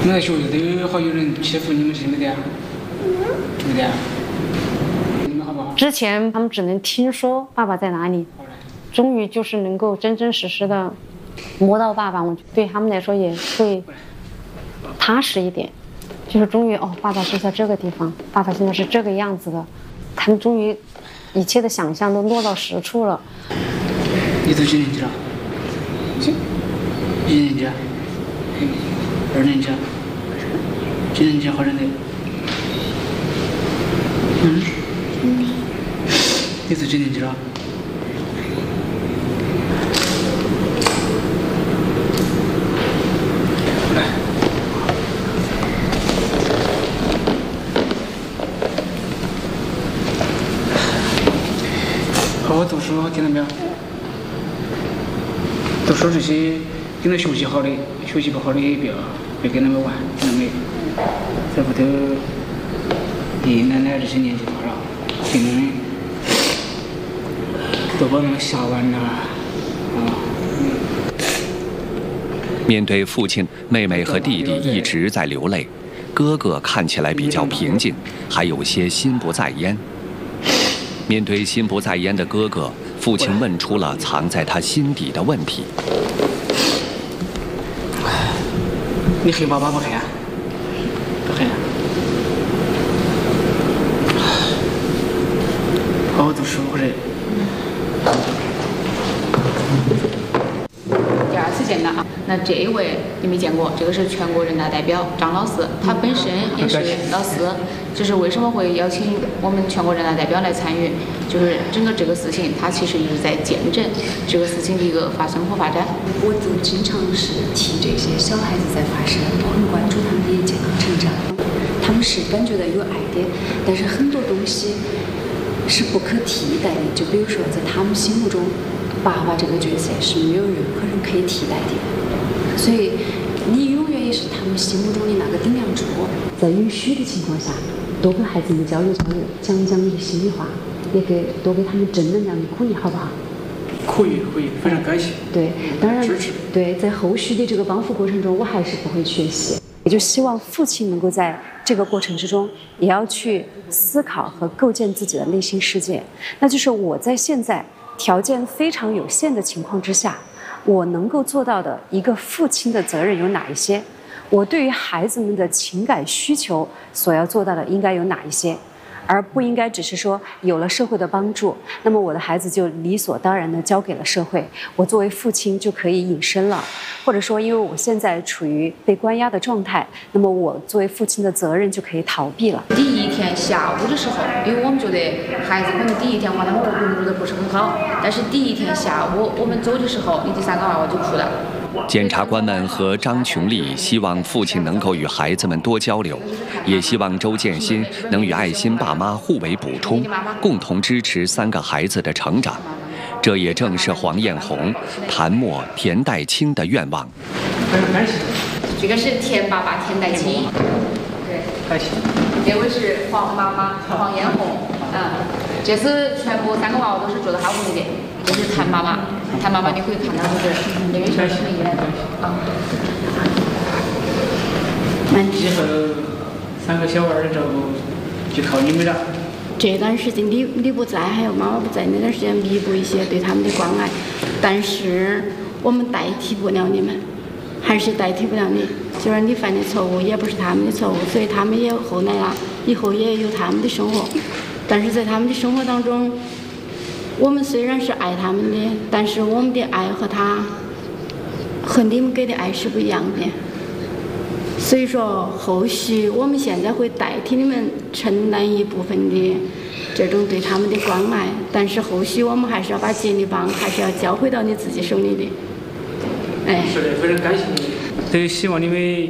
你在学校都有好有人欺负你们，是没得啊？没得啊？你们好不好？ 之前他们只能听说爸爸在哪里，终于就是能够真真实实的摸到爸爸，我对他们来说也会踏实一点。就是终于爸爸是在这个地方，爸爸现在是这个样子的，他们终于一切的想象都落到实处了。 你读几年级了？一年级啊？2年级啊？几年级好认得？你读几年级了？来。好好读书，听到没有？读书这些，跟着学习好的，学习不好的不要跟他们玩，听到没？在屋头，爷爷奶奶这些年纪大了，跟他们多帮他们下玩呐， 面对父亲，妹妹和弟弟一直在流泪，哥哥看起来比较平静，还有些心不在焉。面对心不在焉的哥哥，父亲问出了藏在他心底的问题。 你黑爸爸不黑啊？不黑啊？好好读书或者。 第二次见到啊，那这一位你没见过，这个是全国人大代表张老师，他本身也是老师。就是为什么会邀请我们全国人大代表来参与？就是整个这个事情，他其实一直在见证这个事情的一个发生和发展。 我就经常是替这些小孩子在发声，我很关注他们的健康成长。他们是感觉到有爱的，但是很多东西是不可替代的。就比如说，在他们心目中，爸爸这个角色是没有任何人可以替代的，所以你永远也是他们心目中的那个顶梁柱。在允许的情况下，多跟孩子们交流，讲你的心里话，也多给他们正能量的鼓励，好不好？ 可以，非常感谢。 对，当然，对，在后续的这个帮扶过程中，我还是不会缺席。也就希望父亲能够在这个过程之中，也要去思考和构建自己的内心世界。那就是我在现在条件非常有限的情况之下，我能够做到的一个父亲的责任有哪一些？我对于孩子们的情感需求所要做到的应该有哪一些，而不应该只是说有了社会的帮助，那么我的孩子就理所当然地交给了社会，我作为父亲就可以隐身了，或者说因为我现在处于被关押的状态，那么我作为父亲的责任就可以逃避了。 第一天下午的时候，因为我们觉得孩子可能第一天他们融入的不是很好，但是第一天下午我们走的时候，你第3个娃娃就哭了。 检察官们和张琼丽希望父亲能够与孩子们多交流，也希望周建新能与爱心爸妈互为补充，共同支持3个孩子的成长。这也正是黄艳红、谭默、田代清的愿望。 这个是田爸爸田代清，对，这位是黄妈妈黄艳红，这次全部3个娃娃都是做的好努力的。这是谭妈妈，谭妈妈你可以看到就是因为是生意来的啊。 以后3个小娃儿的照顾就靠你们了。 这段时间你不在，还有妈妈不在，那段时间弥补一些对他们的关爱，但是我们代替不了你们，还是代替不了你。就是你犯的错误也不是他们的错误，所以他们也后来了，以后也有他们的生活，但是在他们的生活当中。我们虽然是爱他们的，但是我们的爱和你们给的爱是不一样的。所以说，后续我们现在会代替你们承担一部分的这种对他们的关爱，但是后续我们还是要把接力棒还是要交回到你自己手里的。 是的，非常感谢你。对，希望你们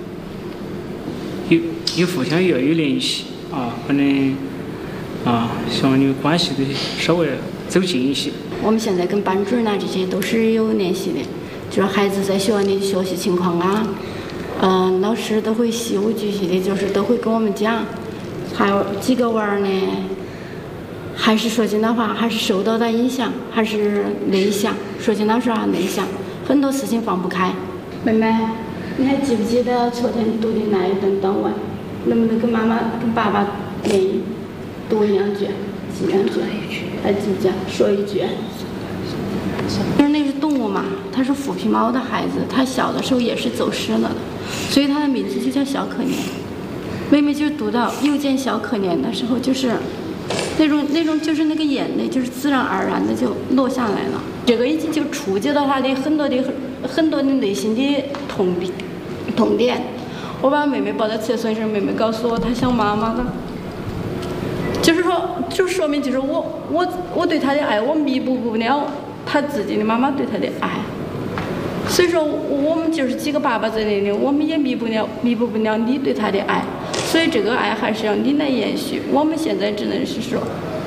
有互相要有联系可能。希望你们关系的稍微走近一些。 我们现在跟班主任这些都是有联系的，就是孩子在学校里的学习情况老师都会细无巨细的，就是都会跟我们讲。还有几个娃儿呢，还是说句老话，还是受到的影响，还是内向。说句老实话，内向，很多事情放不开。妹妹， 你还记不记得昨天读的那一段当晚？能不能跟妈妈、跟爸爸念读2句、记2句？还记不记？说一句。就是那是动物嘛，它是虎皮猫的孩子，它小的时候也是走失了的，所以它的名字就叫小可怜。妹妹就读到又见小可怜的时候，就是那种就是那个眼泪就是自然而然的就落下来了。这个已经就触及到她的很多的内心的痛点。我把妹妹抱在厕所时，妹妹告诉我她想妈妈了。就是说，就说明就是我对她的爱，我弥补不了她自己的妈妈对她的爱。所以说，我们就是几个爸爸在那里，我们也弥补不了你对她的爱。所以这个爱还是要你来延续。我们现在只能是说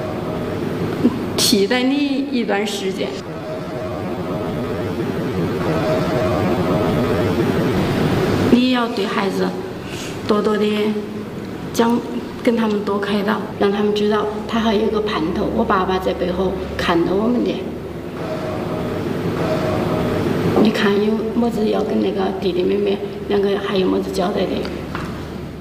替代你一段时间。你要对孩子多多的讲，跟他们多开导，让他们知道他还有一个盼头，我爸爸在背后看着我们的。你看有么子要跟那个弟弟妹妹两个还有么子交代的？